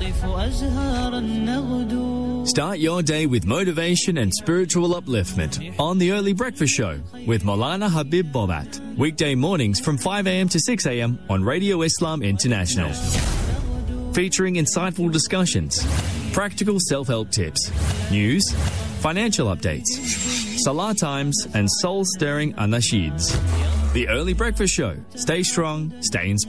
Start your day with motivation and spiritual upliftment on The Early Breakfast Show with Maulana Habib Bobat. Weekday mornings from 5 a.m. to 6 a.m. on Radio Islam International. Featuring insightful discussions, practical self-help tips, news, financial updates, salah times and soul-stirring anasheeds. The Early Breakfast Show. Stay strong, stay inspired.